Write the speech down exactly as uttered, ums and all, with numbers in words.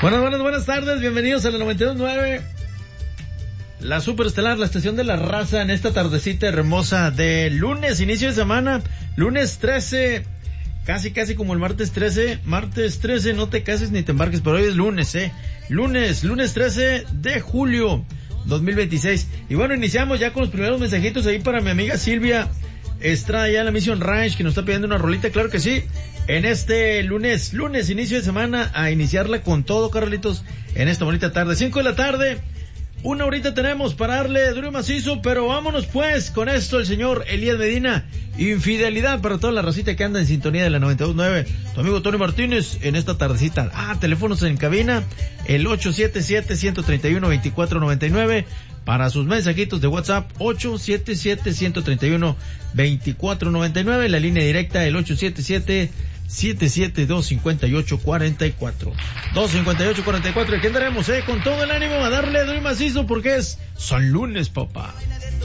Buenas, buenas, buenas tardes, bienvenidos a la noventa y dos punto nueve, la Superestelar, la estación de la raza, en esta tardecita hermosa de lunes, inicio de semana, lunes trece, casi casi como el martes trece, martes trece, no te cases ni te embarques, pero hoy es lunes, eh, lunes, lunes trece de julio dos mil veintiséis, y bueno, iniciamos ya con los primeros mensajitos ahí para mi amiga Silvia Estrada, ya en la Mission Ranch, que nos está pidiendo una rolita, claro que sí. En este lunes, lunes, inicio de semana, a iniciarla con todo, Carlitos, en esta bonita tarde, cinco de la tarde, una horita tenemos para darle duro y macizo, pero vámonos pues con esto, el señor Elías Medina, infidelidad para toda la racita que anda en sintonía de la noventa y dos punto nueve, tu amigo Tony Martínez, en esta tardecita. Ah, teléfonos en cabina, el ocho siete siete, uno tres uno, dos cuatro nueve nueve, para sus mensajitos de WhatsApp, ocho siete siete, uno tres uno, dos cuatro nueve nueve, la línea directa, el ocho siete siete, siete siete dos, cinco ocho cuatro cuatro. dos cinco ocho cuatro cuatro, y aquí andaremos, eh, con todo el ánimo a darle duro y macizo, porque es San Lunes, papá.